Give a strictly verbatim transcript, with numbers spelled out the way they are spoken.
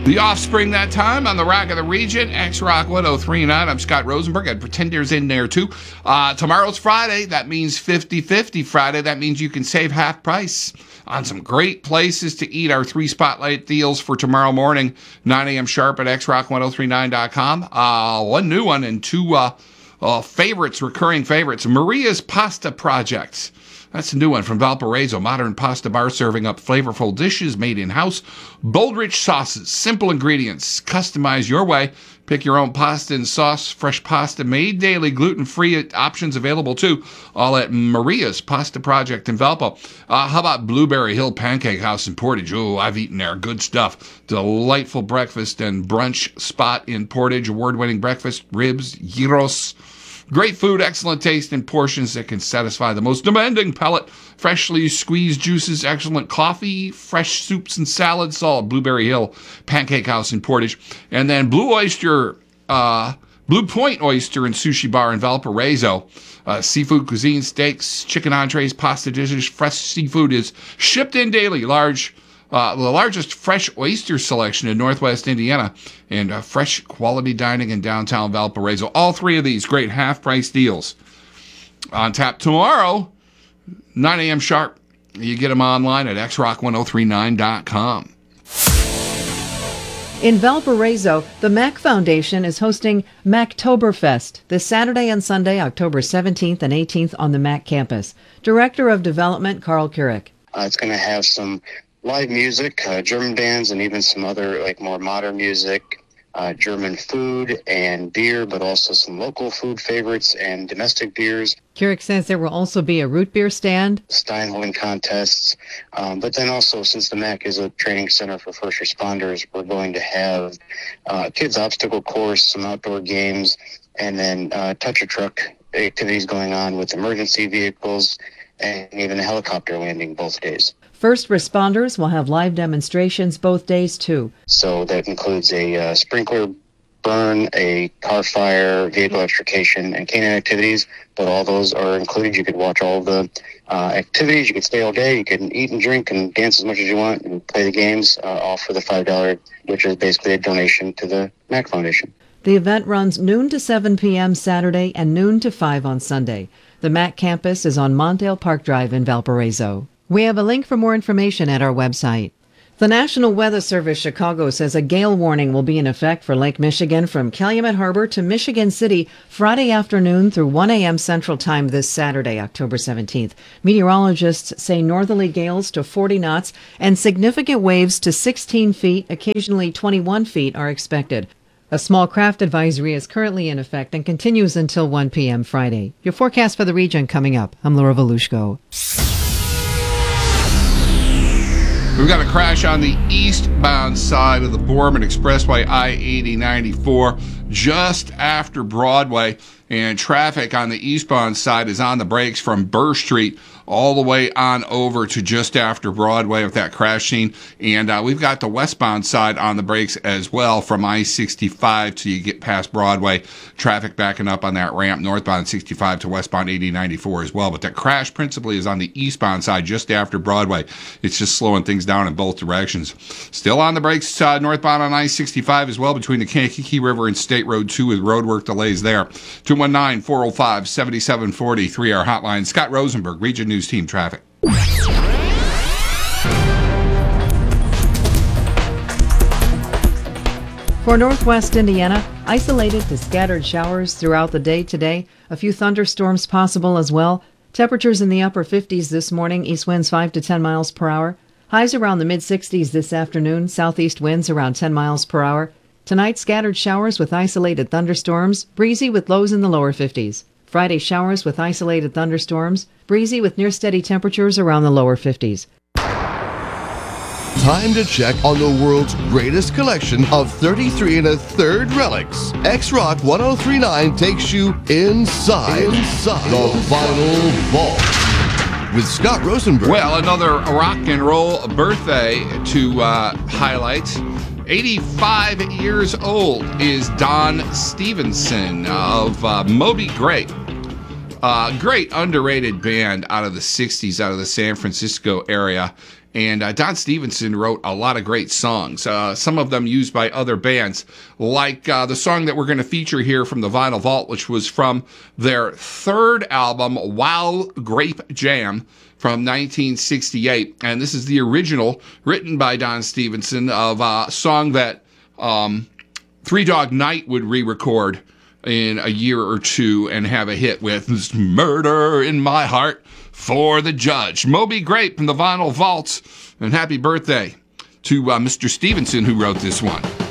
The Offspring that time on the Rock of the Region, X-Rock one oh three point nine. I'm Scott Rosenberg. I'd Pretenders in there too. Uh, tomorrow's Friday. That means fifty-fifty Friday. That means you can save half price on some great places to eat. Our three spotlight deals for tomorrow morning, nine a.m. sharp at x rock ten thirty-nine dot com. Uh, one new one and two uh, uh, favorites, recurring favorites. Maria's Pasta Project. That's a new one from Valparaiso. Modern pasta bar serving up flavorful dishes made in-house. Bold, rich sauces, simple ingredients. Customize your way. Pick your own pasta and sauce. Fresh pasta made daily. Gluten-free options available too. All at Maria's Pasta Project in Valpo. Uh, how about Blueberry Hill Pancake House in Portage? Oh, I've eaten there. Good stuff. Delightful breakfast and brunch spot in Portage. Award-winning breakfast, ribs, gyros. Great food, excellent taste, and portions that can satisfy the most demanding palate. Freshly squeezed juices, excellent coffee, fresh soups and salads, all at Blueberry Hill Pancake House in Portage. And then Blue Oyster, uh, Blue Point Oyster and Sushi Bar in Valparaiso. Uh, seafood cuisine, steaks, chicken entrees, pasta dishes, fresh seafood is shipped in daily. Large Uh, the largest fresh oyster selection in Northwest Indiana, and uh, fresh quality dining in downtown Valparaiso. All three of these great half-price deals on tap tomorrow, nine a.m. sharp. You get them online at x rock ten thirty-nine dot com. In Valparaiso, the Mac Foundation is hosting Mactoberfest this Saturday and Sunday, October seventeenth and eighteenth on the Mac campus. Director of Development, Carl Keurig. Uh, it's going to have some live music, uh, German bands, and even some other like more modern music, uh, German food and beer, but also some local food favorites and domestic beers. Keurig says there will also be a root beer stand, Steinhoven contests, um, but then also since the Mac is a training center for first responders, we're going to have uh, kids obstacle course, some outdoor games, and then uh, touch a truck activities going on with emergency vehicles and even a helicopter landing both days. First responders will have live demonstrations both days, too. So that includes a uh, sprinkler burn, a car fire, vehicle extrication, and canine activities. But all those are included. You could watch all the uh, activities. You could stay all day. You can eat and drink and dance as much as you want and play the games, uh, all for the five dollars, which is basically a donation to the Mac Foundation. The event runs noon to seven p.m. Saturday and noon to five on Sunday. The Mac campus is on Mondale Park Drive in Valparaiso. We have a link for more information at our website. The National Weather Service Chicago says a gale warning will be in effect for Lake Michigan from Calumet Harbor to Michigan City Friday afternoon through one a.m. Central Time this Saturday, October seventeenth. Meteorologists say northerly gales to forty knots and significant waves to sixteen feet, occasionally twenty-one feet, are expected. A small craft advisory is currently in effect and continues until one p.m. Friday. Your forecast for the region coming up. I'm Laura Volushko. We've got a crash on the eastbound side of the Borman Expressway, I eighty ninety-four, just after Broadway. And traffic on the eastbound side is on the brakes from Burr Street all the way on over to just after Broadway with that crash scene. And uh, we've got the westbound side on the brakes as well from I sixty-five till you get past Broadway. Traffic backing up on that ramp northbound sixty-five to westbound eighty ninety-four as well. But that crash principally is on the eastbound side just after Broadway. It's just slowing things down in both directions. Still on the brakes uh, northbound on I sixty-five as well between the Kankakee River and State Road two with roadwork delays there. two one nine, four oh five, seven seven four three, our hotline. Scott Rosenberg, Region News Team Traffic. For Northwest Indiana, isolated to scattered showers throughout the day today. A few thunderstorms possible as well. Temperatures in the upper fifties this morning, east winds five to ten miles per hour. Highs around the mid-sixties this afternoon, southeast winds around ten miles per hour. Tonight, scattered showers with isolated thunderstorms, breezy with lows in the lower fifties. Friday, showers with isolated thunderstorms, breezy with near-steady temperatures around the lower fifties. Time to check on the world's greatest collection of thirty-three and a third relics. X-Rock ten thirty-nine takes you inside, inside the Vinyl Vault with Scott Rosenberg. Well, another rock and roll birthday to uh, highlight. eighty-five years old is Don Stevenson of uh, Moby Grape. Uh, great underrated band out of the sixties, out of the San Francisco area. And uh, Don Stevenson wrote a lot of great songs, uh, some of them used by other bands, like uh, the song that we're going to feature here from the Vinyl Vault, which was from their third album, Wild Grape Jam, from nineteen sixty-eight. And this is the original, written by Don Stevenson, of a song that um, Three Dog Night would re-record in a year or two and have a hit with "This Murder in My Heart for the Judge." Moby Grape from the Vinyl Vault, and happy birthday to uh, Mister Stevenson, who wrote this one.